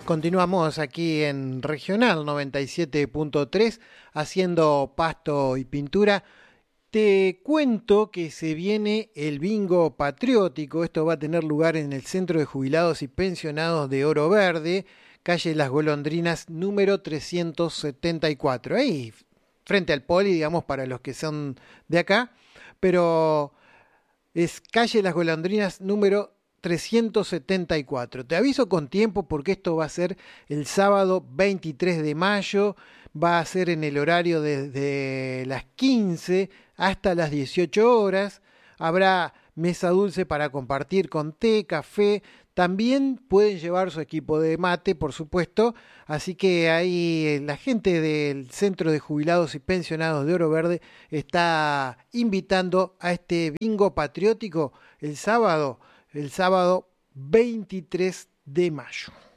Continuamos aquí en Regional 97.3 haciendo pasto y pintura. Te cuento que se viene el bingo patriótico. Esto va a tener lugar en el Centro de Jubilados y Pensionados de Oro Verde, calle Las Golondrinas, número 374. Ahí, frente al Poli, digamos, para los que son de acá. Pero es calle Las Golondrinas, número 374. Te aviso con tiempo porque esto va a ser el sábado 23 de mayo. Va a ser en el horario desde las 15 hasta las 18 horas. Habrá mesa dulce para compartir con té, café. También pueden llevar su equipo de mate, por supuesto. Así que ahí la gente del Centro de Jubilados y Pensionados de Oro Verde está invitando a este bingo patriótico el sábado 23 de mayo.